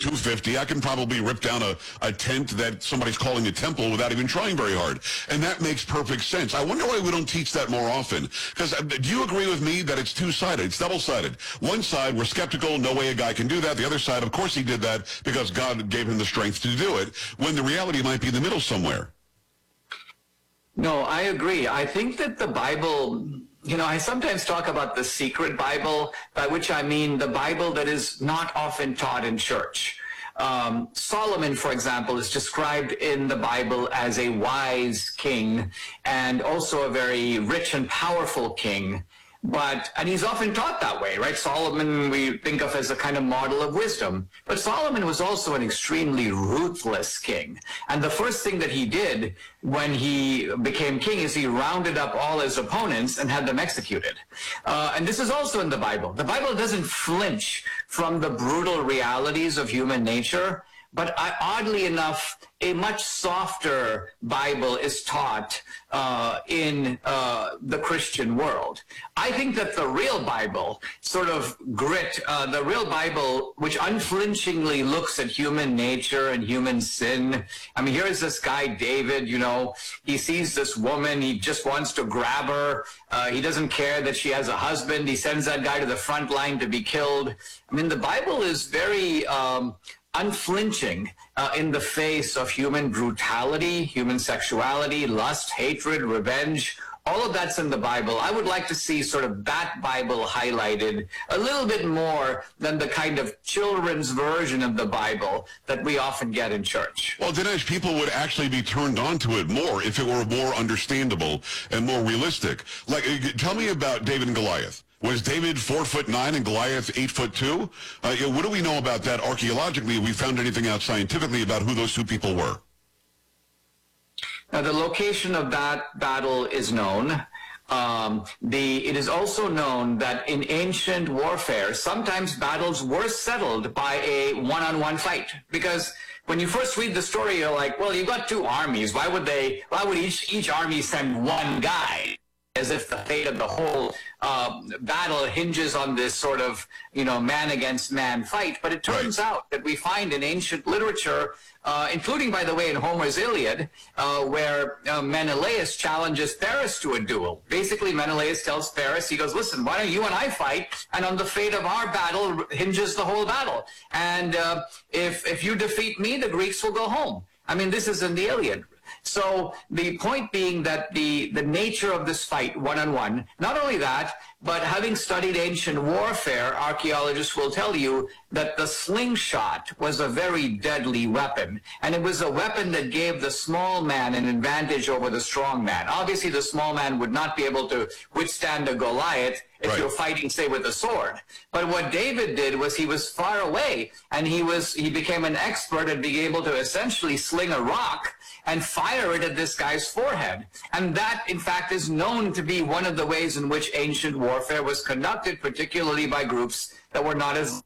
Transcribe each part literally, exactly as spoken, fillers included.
two fifty, I can probably rip down a, a tent that somebody's calling a temple without even trying very hard. And that makes perfect sense. I wonder why we don't teach that more often. Because uh, do you agree with me that it's two-sided? It's double-sided. One side, we're skeptical, no way a guy can do that. The other side, of course he did that because God gave him the strength to do it, when the reality might be in the middle somewhere. No, I agree. I think that the Bible, you know, I sometimes talk about the secret Bible, by which I mean the Bible that is not often taught in church. Um, Solomon, for example, is described in the Bible as a wise king and also a very rich and powerful king. But, and he's often taught that way, right? Solomon we think of as a kind of model of wisdom. But Solomon was also an extremely ruthless king. And the first thing that he did when he became king is he rounded up all his opponents and had them executed. Uh, and this is also in the Bible. The Bible doesn't flinch from the brutal realities of human nature. But I, oddly enough, a much softer Bible is taught uh, in uh, the Christian world. I think that the real Bible, sort of grit, uh, the real Bible, which unflinchingly looks at human nature and human sin. I mean, here's this guy, David, you know, he sees this woman, he just wants to grab her. Uh, he doesn't care that she has a husband. He sends that guy to the front line to be killed. I mean, the Bible is very Um, unflinching uh, in the face of human brutality, human sexuality, lust, hatred, revenge. All of that's in the Bible. I would like to see sort of that Bible highlighted a little bit more than the kind of children's version of the Bible that we often get in church. Well, Dinesh, people would actually be turned on to it more if it were more understandable and more realistic. Like, tell me about David and Goliath. Was David four foot nine and Goliath eight foot two? Uh, you know, what do we know about that archaeologically? Have we found anything out scientifically about who those two people were? Now, the location of that battle is known. Um, the, it is also known that in ancient warfare, sometimes battles were settled by a one-on-one fight. Because when you first read the story, you're like, well, you've got two armies. Why would they, why would each, each army send one guy? As if the fate of the whole uh, battle hinges on this sort of, you know, man against man fight. But it turns right. out that we find in ancient literature, uh, including, by the way, in Homer's Iliad, uh, where uh, Menelaus challenges Paris to a duel. Basically, Menelaus tells Paris, he goes, listen, why don't you and I fight? And on the fate of our battle hinges the whole battle. And uh, if, if you defeat me, the Greeks will go home. I mean, this is in the Iliad. So the point being that the, the nature of this fight, one-on-one, not only that, but having studied ancient warfare, archaeologists will tell you that the slingshot was a very deadly weapon. And it was a weapon that gave the small man an advantage over the strong man. Obviously, the small man would not be able to withstand a Goliath if right. you're fighting, say, with a sword. But what David did was he was far away, and he was he became an expert at being able to essentially sling a rock and fire it at this guy's forehead. And that, in fact, is known to be one of the ways in which ancient warfare was conducted, particularly by groups that were not as...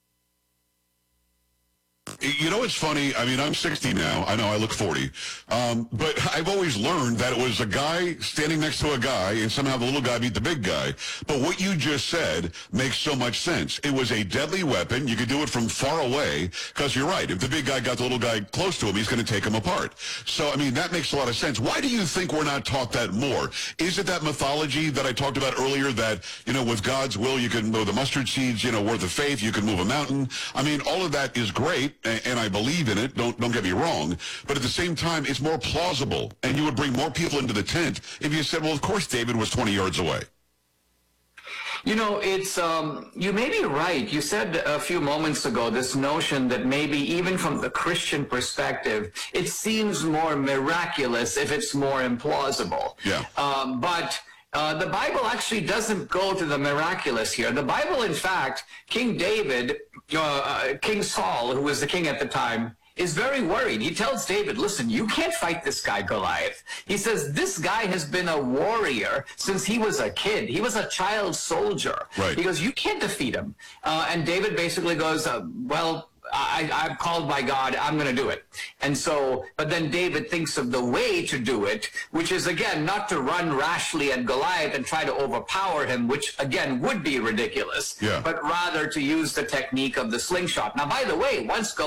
You know, it's funny. I mean, I'm sixty now. I know I look forty. Um, but I've always learned that it was a guy standing next to a guy, and somehow the little guy beat the big guy. But what you just said makes so much sense. It was a deadly weapon. You could do it from far away, because you're right. If the big guy got the little guy close to him, he's going to take him apart. So, I mean, that makes a lot of sense. Why do you think we're not taught that more? Is it that mythology that I talked about earlier that, you know, with God's will, you can move the mustard seeds, you know, worth of faith, you can move a mountain? I mean, all of that is great. And I believe in it, don't don't get me wrong, but at the same time, it's more plausible, and you would bring more people into the tent if you said, well, of course David was twenty yards away. You know, it's, um, you may be right. You said a few moments ago this notion that maybe even from the Christian perspective, it seems more miraculous if it's more implausible. Yeah. Um, but... Uh, the Bible actually doesn't go to the miraculous here. The Bible, in fact, King David, uh, uh, King Saul, who was the king at the time, is very worried. He tells David, listen, you can't fight this guy Goliath. He says, this guy has been a warrior since he was a kid. He was a child soldier. Right. He goes, you can't defeat him. Uh, and David basically goes, uh, well, I, I'm called by God, I'm going to do it. And so, but then David thinks of the way to do it, which is, again, not to run rashly at Goliath and try to overpower him, which, again, would be ridiculous, yeah. but rather to use the technique of the slingshot. Now, by the way, once Goliath